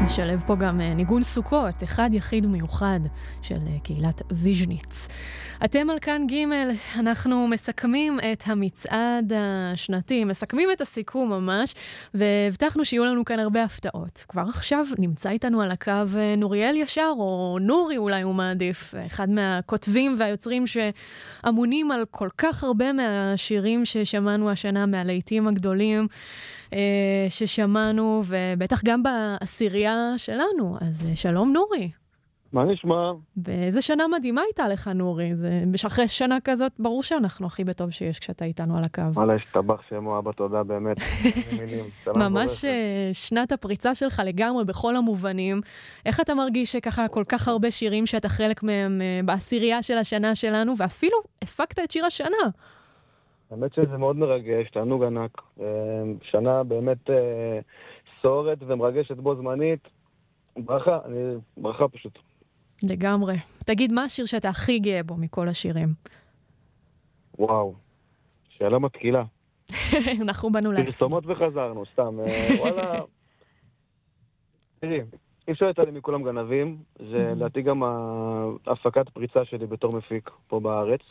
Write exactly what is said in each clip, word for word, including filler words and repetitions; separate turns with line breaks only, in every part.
נשלב פה גם ניגון סוכות, אחד יחיד ומיוחד של קהילת ויז'ניץ. אתם על כאן ג', אנחנו מסכמים את המצעד השנתי, מסכמים את הסיכום ממש, והבטחנו שיהיו לנו כאן הרבה הפתעות. כבר עכשיו נמצא איתנו על הקו נוריאל ישר, או נורי אולי הוא מעדיף, אחד מהכותבים והיוצרים שאמונים על כל כך הרבה מהשירים ששמענו השנה, מהלהיטים הגדולים ששמענו, ובטח גם בעשירייה שלנו. אז שלום נורי.
מה נשמע?
ואיזה שנה מדהימה הייתה לך נורי. זה, אחרי שנה כזאת ברור שאנחנו הכי בטוב שיש כשאתה איתנו על הקו.
וואלה, יש טבח שמו אבא, תודה באמת.
ממש שנת הפריצה שלך לגמרי בכל המובנים. איך אתה מרגיש שככה כל כך הרבה שירים שאתה חלק מהם בעשירייה של השנה שלנו, ואפילו הפקת את שיר השנה?
האמת שזה מאוד מרגש, תענוג ענק. שנה באמת סוערת ומרגשת בו זמנית. ברכה, אני ברכה פשוט.
לגמרי. תגיד, מה השיר שאתה הכי גאה בו מכל השירים?
וואו, שאלה מתקילה.
אנחנו באנו להתקיל.
פרסומות וחזרנו, סתם. וואלה, תראי, אי אפשר הייתה לי מכולם גנבים, זה לדעתי גם ההפקת פריצה שלי בתור מפיק פה בארץ.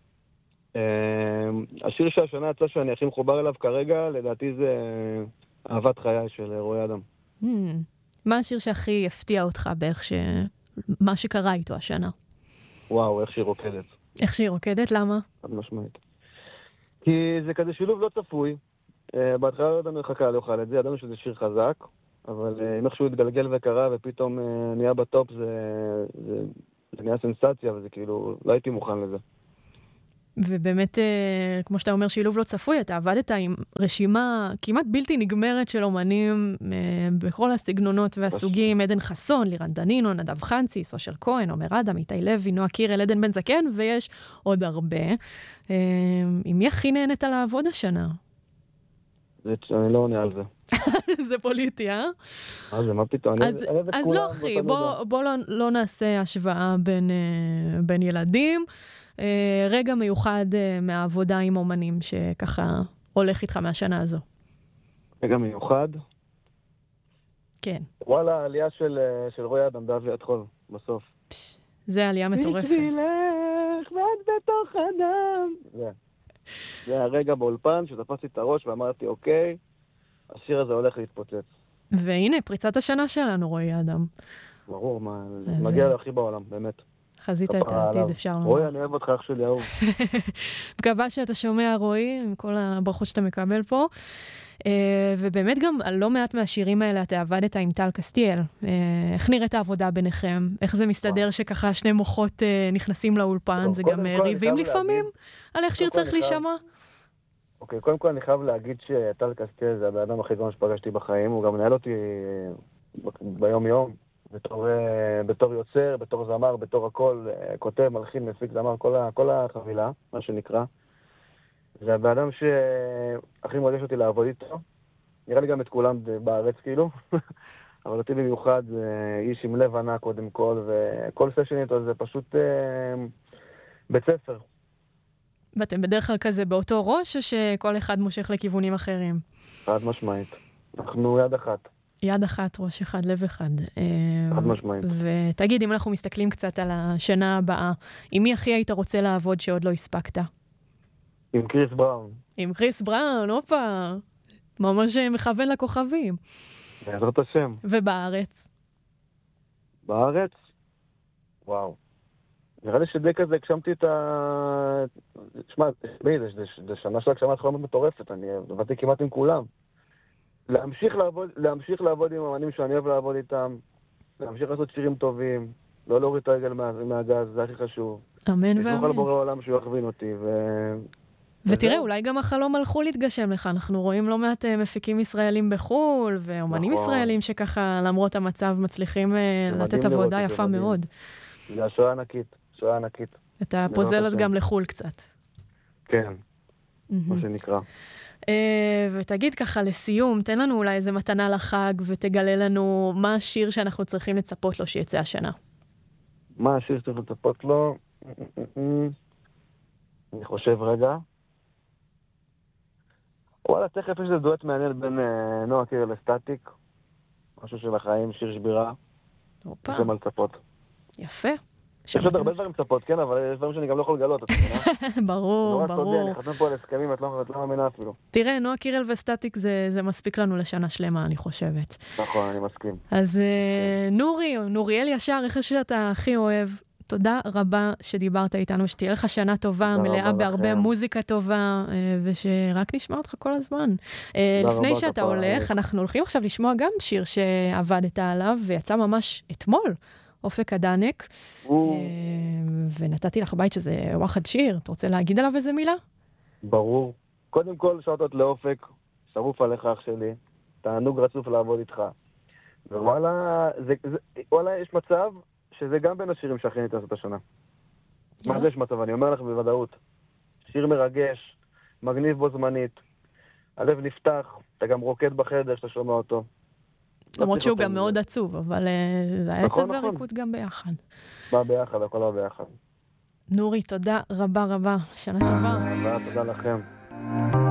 השיר שהשנה יצא שאני הכי מחובר אליו כרגע, לדעתי זה אהבת חיי של רועי אדם.
מה השיר שהכי הפתיע אותך באיך ש... מה שקרה איתו השנה?
וואו, איך שהיא רוקדת.
איך שהיא רוקדת? למה?
עד משמעית. כי זה כזה שילוב לא צפוי. בהתחלה לא ידענו איך הקהל יאכל את זה, ידענו שזה שיר חזק, אבל אם איכשהו התגלגל וקרה ופתאום נהיה בטופ, זה, זה, זה נהיה סנסציה, וזה כאילו, לא הייתי מוכן לזה.
ובאמת, כמו שאתה אומר, שילוב לא צפוי, אתה עבדת עם רשימה כמעט בלתי נגמרת של אומנים בכל הסגנונות והסוגים, עדן חסון, לירן דנינו, נדב חנציס, אושר כהן, עומר אדם, איתי לוי, נועה קירל, עדן בן זקן, ויש עוד הרבה. עם מי הכי נהנית לעבוד השנה?
אני לא עונה על זה.
זה פוליטי, אה?
מה זה, מה פתאום?
אז לא, אחי, בוא לא נעשה השוואה בין ילדים. רגע מיוחד מהעבודה עם אומנים שככה הולך איתך מהשנה הזו.
רגע מיוחד?
כן.
וואלה, העלייה של, של רועי אדם באביעד חול, בסוף.
פש, זה עלייה מטורפת.
בשבילך, ואת בתוך אדם. זה. זה הרגע באולפן שתפסתי את הראש ואמרתי, אוקיי, השיר הזה הולך להתפוצץ.
והנה, פריצת השנה שלנו, רועי אדם.
ברור, מה, מגיע להכי בעולם, באמת.
חזית את העתיד, אפשר לומר.
רועי, אני אוהב אותך אח שלי, אהוב.
מקווה שאתה שומע, רועי, עם כל הברכות שאתה מקבל פה. ובאמת גם על לא מעט מהשירים האלה אתה עבדת עם טל קסטיאל. איך נראית העבודה ביניכם? איך זה מסתדר שככה שני מוחות נכנסים לאולפן? זה גם ריבים לפעמים? על איך שיר צריך להישמע?
אוקיי, קודם כל אני חייב להגיד שטל קסטיאל זה הבן הכי גדול שפגשתי בחיים. הוא גם מנהל אותי ביום יום. בתור, בתור יוצר, בתור זמר, בתור הכל, כותב, מלחין, מפיק, זמר, כל, כל החבילה, מה שנקרא. זה הבאדם שהכי מרגש אותי לעבוד איתו. נראה לי גם את כולם בארץ, כאילו. אבל אותי במיוחד זה איש עם לב ענק קודם כל, וכל סשן איתו זה פשוט אה, בית ספר.
ואתם בדרך כלל כזה באותו ראש, או שכל אחד מושך לכיוונים אחרים?
חד משמעית. אנחנו יד אחת.
יד אחת, ראש אחד, לב אחד.
חד משמעית.
ותגיד, אם אנחנו מסתכלים קצת על השנה הבאה, עם מי הכי היית רוצה לעבוד שעוד לא הספקת?
עם קריס בראון.
עם קריס בראון, אופה. ממש מכוון לכוכבים.
בעזרת השם.
ובארץ?
בארץ? וואו. נראה לי שדי כזה הגשמתי את ה... תשמע, זה שנה של הגשמת חלומות מטורפת. אני עבדתי כמעט עם כולם. להמשיך לעבוד, להמשיך לעבוד עם אמנים שאני אוהב לעבוד איתם, להמשיך לעשות שירים טובים, לא להוריד את הרגל מה, מהגז, זה הכי חשוב.
אמן ואמן.
לסמוך על בורא העולם שהוא יכווין אותי. ו...
ותראה, וזה... אולי גם החלום על חול יתגשם לך. אנחנו רואים לא מעט מפיקים ישראלים בחול, ואומנים נכון. ישראלים שככה, למרות המצב, מצליחים לתת עבודה יפה מדהים. מאוד.
זה השואה ענקית, שואה ענקית.
אתה פוזל אז גם לחול קצת.
כן, מה שנקרא.
Uh, ותגיד ככה לסיום, תן לנו אולי איזה מתנה לחג ותגלה לנו מה השיר שאנחנו צריכים לצפות לו שיצא השנה.
מה השיר שצריך לצפות לו? אני חושב רגע. וואלה, תכף יש איזה דואט מעניין בין uh, נועה קירל לסטטיק. משהו של החיים, שיר שבירה.
אופה.
יש למה לצפות.
יפה.
יש עוד הרבה דברים לצפות, כן, אבל יש דברים שאני גם לא יכול לגלות, את מבינה?
ברור,
נורא סודי, אני
ברור.
חתם פה על הסכמים, את לא מאמינה אפילו.
תראה, נועה קירל וסטטיק זה מספיק לנו לשנה שלמה, אני חושבת.
נכון, אני מסכים.
אז נורי, נוריאל ישר, איך שאתה הכי אוהב, תודה רבה שדיברת איתנו, שתהיה לך שנה טובה, מלאה בהרבה מוזיקה טובה, ושרק נשמע אותך כל הזמן. לפני שאתה הולך, אנחנו הולכים עכשיו לשמוע גם שיר שעבדת עליו, ויצא ממש אתמול, אופק הדנק, ונתתי לך בית שזה וואחד שיר. אתה רוצה להגיד עליו איזה מילה?
ברור. קודם כל, שאותות לאופק, שרוף עליך אח שלי, תענוג רצוף לעבוד איתך. ווואלה, וואלה, יש מצב שזה גם בין השירים שהכי ניתן לעשות השנה. מה זה יש מצב? אני אומר לך בוודאות. שיר מרגש, מגניב בו זמנית, הלב נפתח, אתה גם רוקד בחדר שאתה שומע אותו.
למרות שהוא גם מאוד עצוב, אבל זה העצב והריקוד גם ביחד.
בא ביחד, הכל בא ביחד.
נורי, תודה רבה רבה. שנה טובה.
תודה לכם.